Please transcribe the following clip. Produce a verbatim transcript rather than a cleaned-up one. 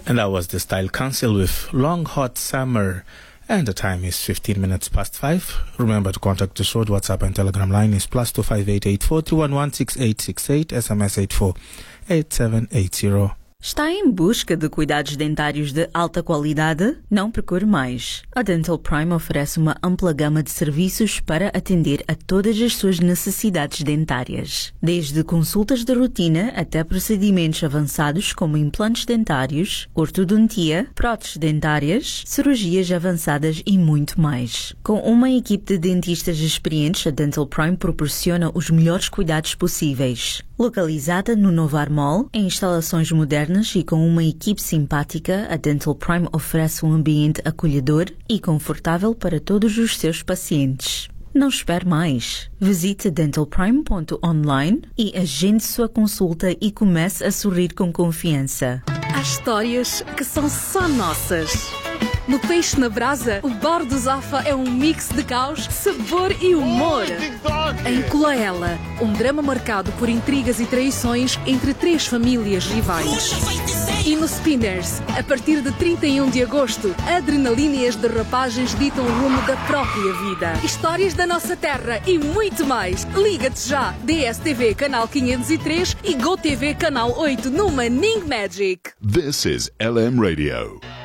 And that was the Style Council with Long Hot Summer. And the time is fifteen minutes past five. Remember to contact the show. WhatsApp and Telegram line is plus two five eight eight four three one one six eight six eight. S M S eight four eight seven eight zero. Está em busca de cuidados dentários de alta qualidade? Não procure mais. A Dental Prime oferece uma ampla gama de serviços para atender a todas as suas necessidades dentárias. Desde consultas de rotina até procedimentos avançados como implantes dentários, ortodontia, próteses dentárias, cirurgias avançadas e muito mais. Com uma equipe de dentistas experientes, a Dental Prime proporciona os melhores cuidados possíveis. Localizada no Novar Mall, em instalações modernas e com uma equipe simpática, a Dental Prime oferece um ambiente acolhedor e confortável para todos os seus pacientes. Não espere mais. Visite dental prime ponto online e agende sua consulta e comece a sorrir com confiança. Há histórias que são só nossas. No Peixe na Brasa, o Bar do Zafa é um mix de caos, sabor e humor. Em Colaela, um drama marcado por intrigas e traições entre três famílias rivais. E no Spinners, a partir de trinta e um de agosto, adrenalina e as derrapagens ditam o rumo da própria vida. Histórias da nossa terra e muito mais. Liga-te já! D S T V Canal quinhentos e três e GoTV Canal oito no Manning Magic. This is L M Radio.